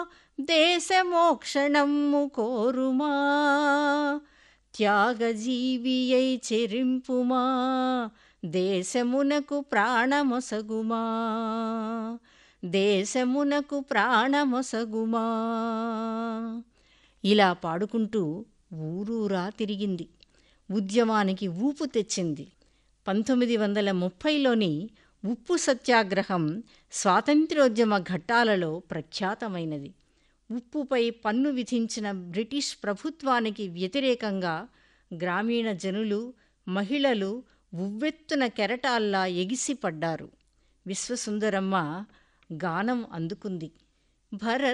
దేశమోక్షణమ్ము కోరుమా, త్యాగజీవియై చెరింపుమా, దేశమునకు ప్రాణమొసగుమా, దేశమునకు ప్రాణమొసగుమా. ఇలా పాడుకుంటూ ఊరూరా తిరిగింది. ఉద్యమానికి ఊపు తెచ్చింది. 1930లోని ఉప్పు సత్యాగ్రహం స్వాతంత్ర్యోద్యమ ఘట్టాలలో ప్రఖ్యాతమైనది. ఉప్పుపై పన్ను విధించిన బ్రిటిష్ ప్రభుత్వానికి వ్యతిరేకంగా గ్రామీణ జనులు, మహిళలు ఉవ్వెత్తున కెరటాల్లా ఎగిసిపడ్డారు. విశ్వసుందరమ్మ గానం అందుకుంది. భరత్